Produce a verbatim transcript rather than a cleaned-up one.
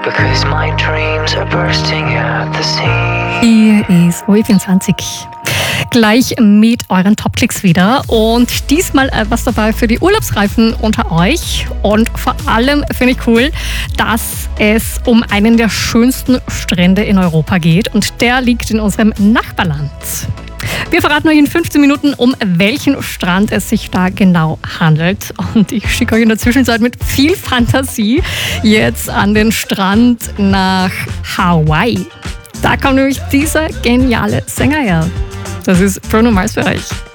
because my dreams are bursting at the seams. Hier ist O E vierundzwanzig. Gleich mit euren Top-Klicks wieder und diesmal etwas dabei für die Urlaubsreifen unter euch und vor allem finde ich cool, dass es um einen der schönsten Strände in Europa geht und der liegt in unserem Nachbarland. Wir verraten euch in fünfzehn Minuten, um welchen Strand es sich da genau handelt. Und ich schicke euch in der Zwischenzeit mit viel Fantasie jetzt an den Strand nach Hawaii. Da kommt nämlich dieser geniale Sänger her. Das ist Bruno Mars für euch.